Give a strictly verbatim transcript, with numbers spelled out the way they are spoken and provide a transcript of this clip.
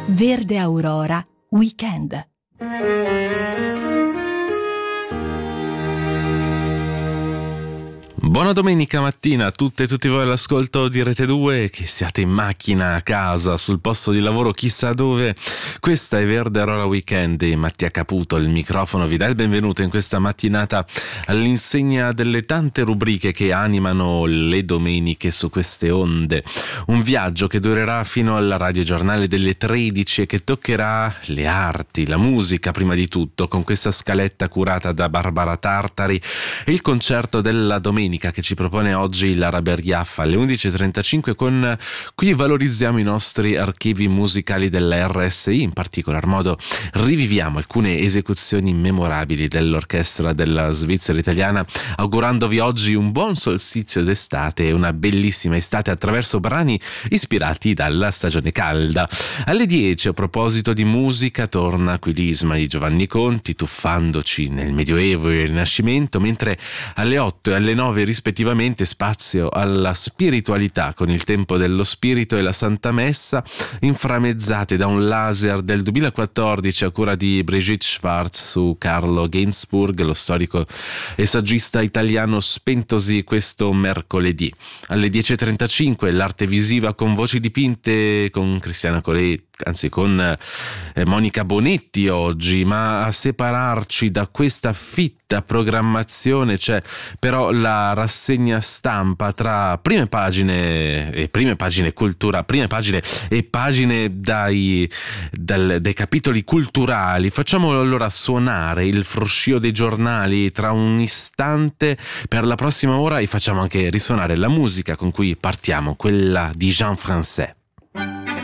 Verde Aurora Weekend. Buona domenica mattina a tutte e tutti voi all'ascolto di Rete due, che siate in macchina, a casa, sul posto di lavoro, chissà dove. Questa è Verde Aurora Weekend e Mattia Caputo il microfono vi dà il benvenuto in questa mattinata all'insegna delle tante rubriche che animano le domeniche su queste onde. Un viaggio che durerà fino al radiogiornale delle tredici e che toccherà le arti, la musica prima di tutto, con questa scaletta curata da Barbara Tartari e il concerto della domenica che ci propone oggi Lara Berriaffa alle undici e trentacinque, con cui valorizziamo i nostri archivi musicali della R S I, in particolar modo riviviamo alcune esecuzioni memorabili dell'orchestra della Svizzera italiana, augurandovi oggi un buon solstizio d'estate e una bellissima estate attraverso brani ispirati dalla stagione calda. Alle dieci, a proposito di musica, torna Quilisma di Giovanni Conti, tuffandoci nel Medioevo e il Rinascimento, mentre alle otto e alle nove rispettivamente spazio alla spiritualità con il Tempo dello Spirito e la Santa Messa, inframmezzate da un laser del duemilaquattordici a cura di Brigitte Schwartz su Carlo Ginzburg, lo storico e saggista italiano spentosi questo mercoledì. Alle dieci e trentacinque l'arte visiva con voci dipinte con Cristiana Coletti, anzi con eh, Monica Bonetti oggi, ma a separarci da questa fitta programmazione c'è però la rassegna stampa tra prime pagine e prime pagine cultura, prime pagine e pagine dai, dal, dai capitoli culturali. Facciamo allora suonare il fruscio dei giornali tra un istante per la prossima ora e facciamo anche risuonare la musica con cui partiamo, quella di Jean Français.